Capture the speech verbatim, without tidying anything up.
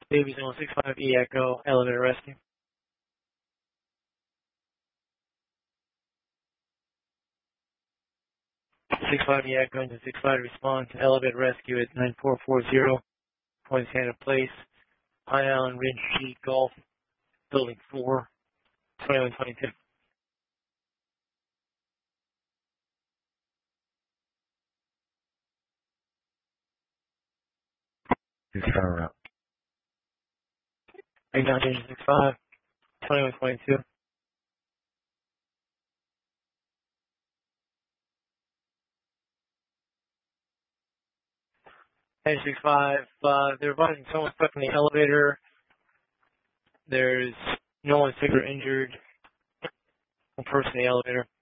Baby Zone six five E Echo, elevator rescue. six five E Echo into six five, respond to elevator rescue at nine four four zero, Point Standard Place, High Island Ridge Sheet Golf, Building four, twenty-one twenty-two. Just turn around. eight nine six five, twenty-one twenty-two. nine six five, uh, they're advising someone stuck in the elevator. There's no one sick or injured. One person in the elevator.